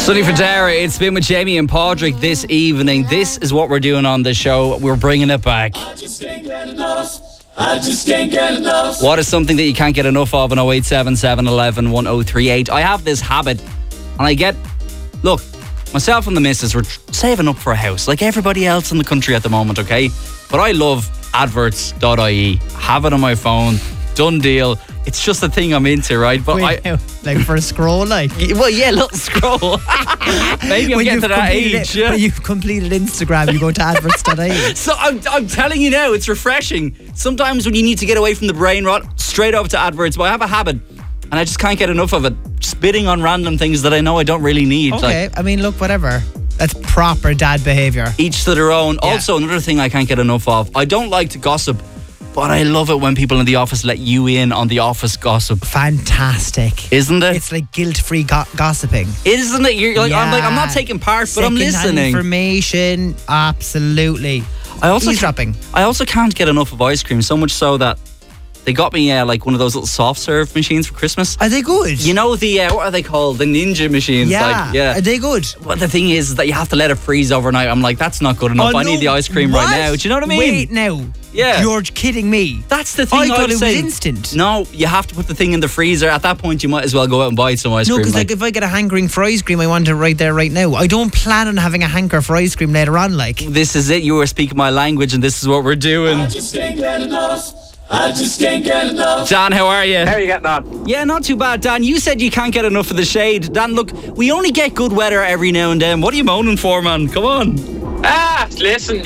Sunny for Dara, it's been with Jamie and Padraig this evening. This is what we're doing on the show. We're bringing it back. I just can't get enough. I just can't get enough. What is something that you can't get enough of on 087 711 1038? I have this habit, and look, myself and the missus, we're saving up for a house, like everybody else in the country at the moment, okay? But I love adverts.ie. Have it on my phone. Done deal. It's just a thing I'm into, right? But like for a scroll, like. Well, yeah, little scroll. Maybe I'm getting to that age. Yeah. When you've completed Instagram, you go to adverts.ie. So I'm telling you now, it's refreshing. Sometimes when you need to get away from the brain rot, straight over to adverts. But I have a habit, and I just can't get enough of it. Just bidding on random things that I know I don't really need. Okay, I mean, look, whatever. That's proper dad behaviour. Each to their own. Yeah. Also, another thing I can't get enough of. I don't like to gossip, but I love it when people in the office let you in on the office gossip. Fantastic. Isn't it? It's like guilt-free gossiping. Isn't it? You're like, yeah. I'm not taking part, but I'm listening. Information, absolutely. Eavesdropping. I also can't get enough of ice cream, so much so that they got me like one of those little soft serve machines for Christmas. Are they good? You know the what are they called? The Ninja machines. Yeah. Are they good? Well, the thing is that you have to let it freeze overnight. I'm like, that's not good enough. I need the ice cream right now. Do you know what I mean? Wait now. Yeah. You're kidding me. That's the thing. I thought it was instant. No, you have to put the thing in the freezer. At that point, you might as well go out and buy some ice cream. No, because like if I get a hankering for ice cream, I want it right there, right now. I don't plan on having a hanker for ice cream later on. Like, this is it. You were speaking my language, and this is what we're doing. I just can't get enough. I just can't get enough. Dan, how are you? How are you getting on? Yeah, not too bad, Dan. You said you can't get enough of the shade. Dan, look, we only get good weather every now and then. What are you moaning for, man? Come on. Listen,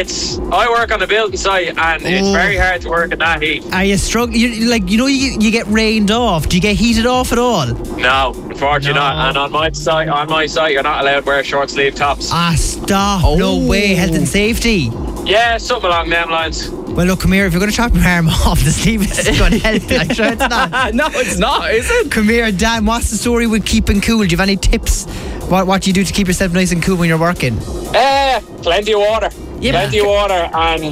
I work on a building site, and it's very hard to work in that heat. Are you struggling? You get rained off. Do you get heated off at all? No, unfortunately not. And on my site, you're not allowed to wear short sleeve tops. Stop. No way. Health and safety. Yeah, something along them lines. Well, look, come here. If you're going to chop your arm off, the sleeve is going to help you. I'm sure it's not. No, it's not, is it? Come here, Dan. What's the story with keeping cool? Do you have any tips? What do you do to keep yourself nice and cool when you're working? Plenty of water. Yeah, plenty of water, and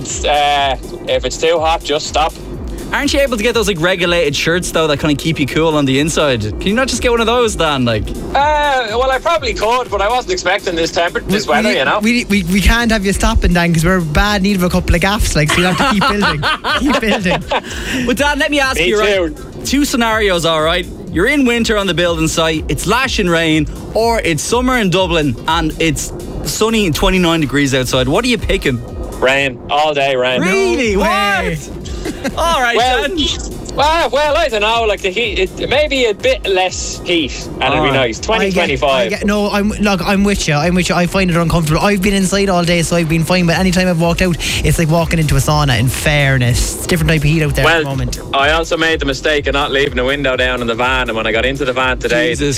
if it's too hot, just stop. Aren't you able to get those like regulated shirts though that kind of keep you cool on the inside? Can you not just get one of those, Dan? Well, I probably could, but I wasn't expecting this weather, you know. We can't have you stopping, Dan, because we're in bad need of a couple of gaffs. Like, so you have to keep building, keep building. But Dan, let me ask you, right? Two scenarios, all right? You're in winter on the building site. It's lashing rain, or it's summer in Dublin and it's sunny and 29 degrees outside. What are you picking? Rain all day, rain. Really? No what? All right, Dan. Well, I don't know. Like the heat, maybe a bit less heat, and it'd be nice. 25. I'm with you. I find it uncomfortable. I've been inside all day, so I've been fine. But anytime I've walked out, it's like walking into a sauna. In fairness, it's a different type of heat out there at the moment. I also made the mistake of not leaving the window down in the van, and when I got into the van today, the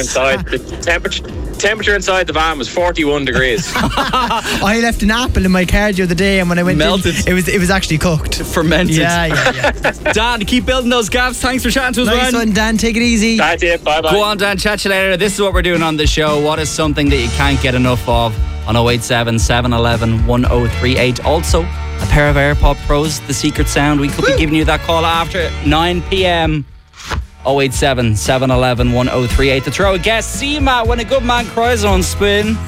temperature inside the van was 41 degrees. I left an apple in my car the other day, and when I went melted. It was actually cooked, fermented. Yeah. Dan, keep building those gaps. Thanks for chatting to us, nice one, Dan. Take it easy. That's it. Bye. Go on, Dan. Chat you later. This is what we're doing on the show. What is something that you can't get enough of on 087 711 1038? Also, a pair of AirPod Pros, the secret sound. We could be giving you that call after 9 p.m. 087 711 1038 to throw a guest. See you, Matt, when a good man cries on spin.